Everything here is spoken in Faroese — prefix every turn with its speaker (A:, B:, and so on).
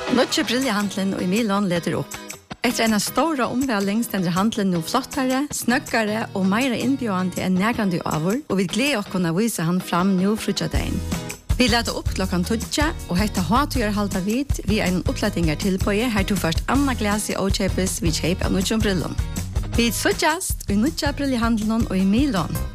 A: Nutje briljehandlen og i Milan leder opp. Etter en stora omvæling stender handlen nå flottere, snøkkere og mer innbjørende enn nærgrande avur, og vi gleder oss kunne vise han fram nå frutjadein. Vi leder opp klokken 12, og hette hatøyer halda vid vi en opplettinger til på her to først Anna Glas i Åkjøpes vi kjøp av Nutje brillon. Vi suttjast i Nutje briljehandlen og i Milan.